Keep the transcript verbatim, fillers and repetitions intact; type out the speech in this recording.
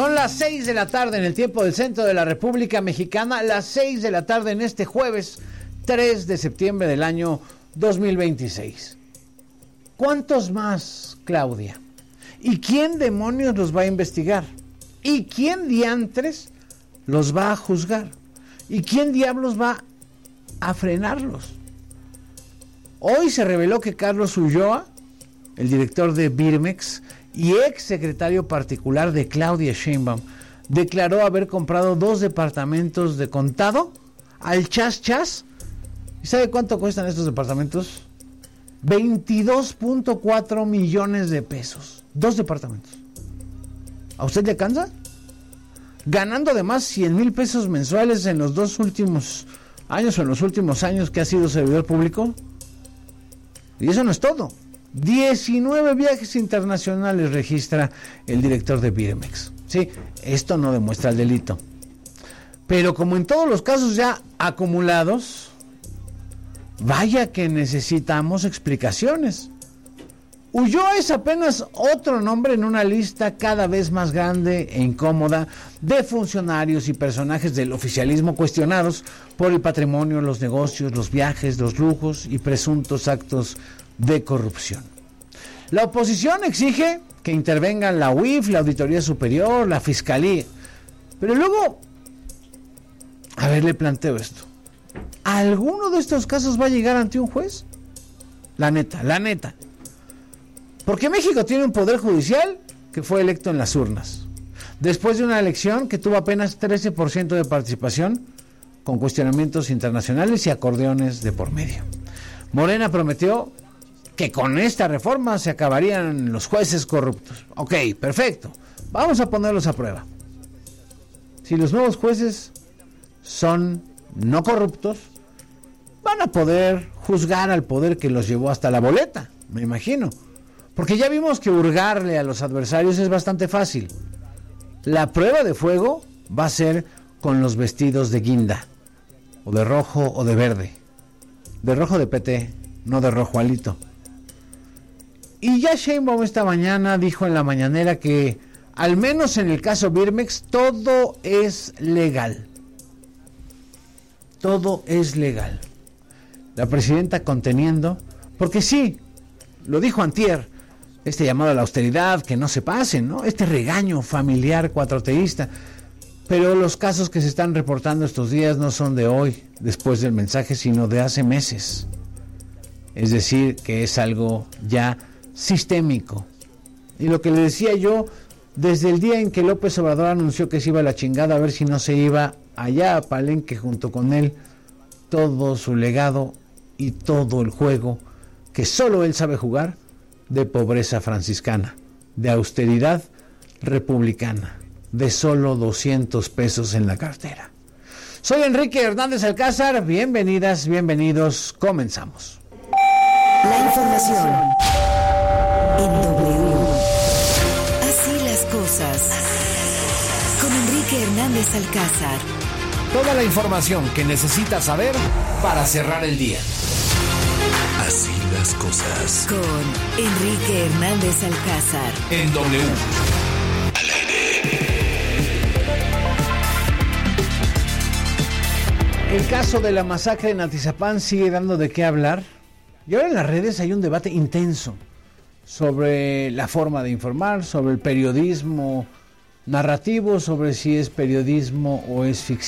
Son las seis de la tarde en el tiempo del centro de la República Mexicana, las seis de la tarde en este jueves tres de septiembre del año dos mil veintiséis. ¿Cuántos más, Claudia? ¿Y quién demonios los va a investigar? ¿Y quién diantres los va a juzgar? ¿Y quién diablos va a frenarlos? Hoy se reveló que Carlos Ulloa, el director de Birmex y ex secretario particular de Claudia Sheinbaum, declaró haber comprado dos departamentos de contado al chas chas. ¿Y sabe cuánto cuestan estos departamentos? veintidós punto cuatro millones de pesos. Dos departamentos. ¿A usted le alcanza? Ganando además cien mil pesos mensuales en los dos últimos años o en los últimos años que ha sido servidor público. Y eso no es todo. diecinueve viajes internacionales registra el director de Birmex. Sí, esto no demuestra el delito. Pero como en todos los casos ya acumulados, vaya que necesitamos explicaciones. Ulloa es apenas otro nombre en una lista cada vez más grande e incómoda de funcionarios y personajes del oficialismo cuestionados por el patrimonio, los negocios, los viajes, los lujos y presuntos actos de corrupción. La oposición exige que intervengan la U I F, la Auditoría Superior, la Fiscalía. Pero luego, a ver, le planteo esto. ¿Alguno de estos casos va a llegar ante un juez? La neta, la neta. Porque México tiene un poder judicial que fue electo en las urnas, después de una elección que tuvo apenas trece por ciento de participación, con cuestionamientos internacionales y acordeones de por medio. Morena prometió que con esta reforma se acabarían los jueces corruptos. Ok, perfecto. Vamos a ponerlos a prueba. Si los nuevos jueces son no corruptos, van a poder juzgar al poder que los llevó hasta la boleta, me imagino. Porque ya vimos que hurgarle a los adversarios es bastante fácil. La prueba de fuego va a ser con los vestidos de guinda, o de rojo o de verde. De rojo de P T, no de rojo alito. Y ya Sheinbaum esta mañana dijo en la mañanera que, al menos en el caso Birmex, todo es legal. Todo es legal. La presidenta conteniendo, porque sí, lo dijo antier, este llamado a la austeridad, que no se pasen, ¿no? Este regaño familiar cuatroteísta. Pero los casos que se están reportando estos días no son de hoy, después del mensaje, sino de hace meses. Es decir, que es algo ya sistémico. Y lo que le decía yo, desde el día en que López Obrador anunció que se iba a la chingada, a ver si no se iba allá a Palenque junto con él, todo su legado y todo el juego que solo él sabe jugar, de pobreza franciscana, de austeridad republicana, de solo doscientos pesos en la cartera. Soy Enrique Hernández Alcázar, bienvenidas, bienvenidos, comenzamos. La información en W. Así las cosas. Con Enrique Hernández Alcázar. Toda la información que necesitas saber para cerrar el día. Así las cosas. Con Enrique Hernández Alcázar. En W. Al aire. El caso de la masacre en Atizapán sigue dando de qué hablar. Y ahora en las redes hay un debate intenso sobre la forma de informar, sobre el periodismo narrativo, sobre si es periodismo o es ficción.